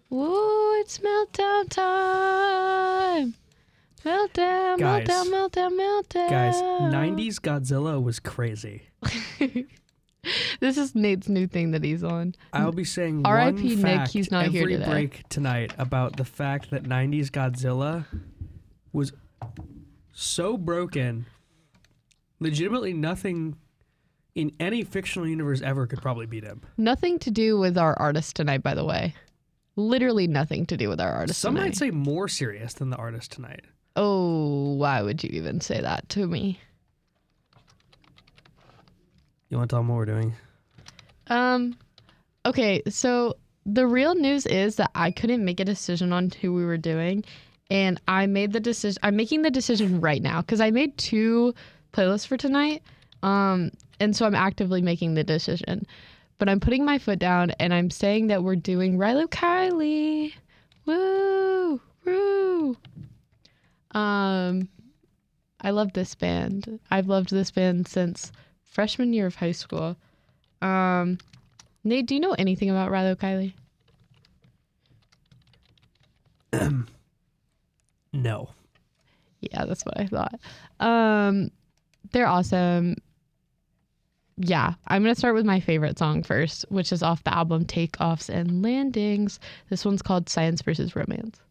Woo, it's meltdown time. Meltdown, Guys. meltdown, meltdown, meltdown. Guys, 90s Godzilla was crazy. This is Nate's new thing that he's on. I'll be saying R.I.P. one Nick, fact he's not here every today. break tonight about the fact that 90s Godzilla was so broken. Legitimately nothing in any fictional universe ever could probably beat him. Nothing to do with our artist tonight, by the way. Literally nothing to do with our artist Some tonight. might say more serious than the artist tonight. Oh, why would you even say that to me? You want to tell them what we're doing? Okay, so the real news is that I couldn't make a decision on who we were doing, and I made the decision. I'm making the decision right now because I made 2 playlists for tonight, and so I'm actively making the decision. But I'm putting my foot down, and I'm saying that we're doing Rilo Kiley. Woo, woo. I love this band. I've loved this band since freshman year of high school. Nate, do you know anything about Rilo Kiley? No. Yeah, that's what I thought. They're awesome. Yeah, I'm going to start with my favorite song first, which is off the album Takeoffs and Landings. This one's called Science versus Romance.